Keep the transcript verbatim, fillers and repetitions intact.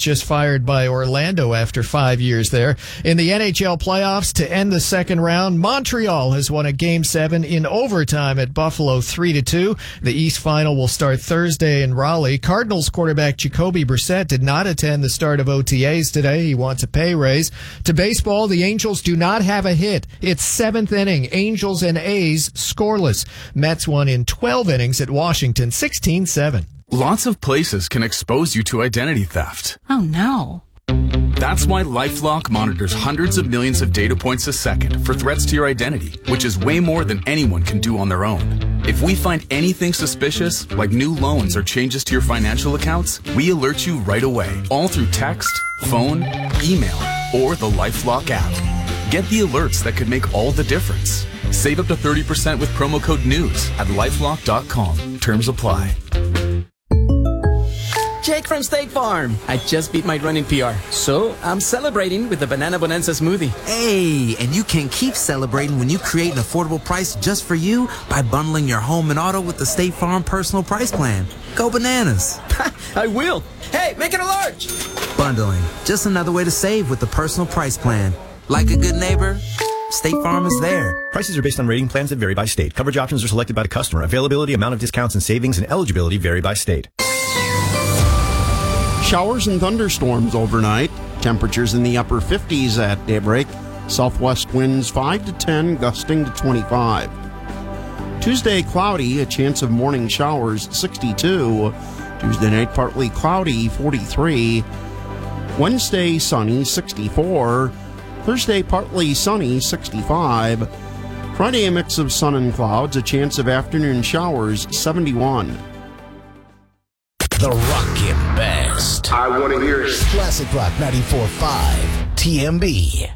just fired by Orlando after five years there. In the N H L playoffs to end the second round, Montreal has won a game seven in overtime at Buffalo three to two. The East final will start Thursday in Raleigh. Cardinals quarterback Jacoby Brissett did not attend the start of O T As today. He wants a pay raise. To baseball, the Angels do not have a hit. It's seventh inning. Angels and A's scoreless. Mets won in twelve innings at Washington, sixteen seven. Lots of places can expose you to identity theft. Oh, no. That's why LifeLock monitors hundreds of millions of data points a second for threats to your identity, which is way more than anyone can do on their own. If we find anything suspicious, like new loans or changes to your financial accounts, we alert you right away, all through text, phone, email, or the LifeLock app. Get the alerts that could make all the difference. Save up to thirty percent with promo code NEWS at lifelock dot com. Terms apply. Jake from State Farm. I just beat my running P R, so I'm celebrating with the Banana Bonanza smoothie. Hey, and you can keep celebrating when you create an affordable price just for you by bundling your home and auto with the State Farm Personal Price Plan. Go bananas. I will. Hey, make it a large. Bundling, just another way to save with the Personal Price Plan. Like a good neighbor, State Farm is there. Prices are based on rating plans that vary by state. Coverage options are selected by the customer. Availability, amount of discounts and savings, and eligibility vary by state. Showers and thunderstorms overnight. Temperatures in the upper fifties at daybreak. Southwest winds five to ten, gusting to twenty-five. Tuesday, cloudy, a chance of morning showers, sixty-two. Tuesday night, partly cloudy, forty-three. Wednesday, sunny, sixty-four. Thursday, partly sunny, sixty-five. Friday, a mix of sun and clouds, a chance of afternoon showers, seventy-one. The Rockin' Best. I want to hear it. Classic Rock ninety-four point five, T M B.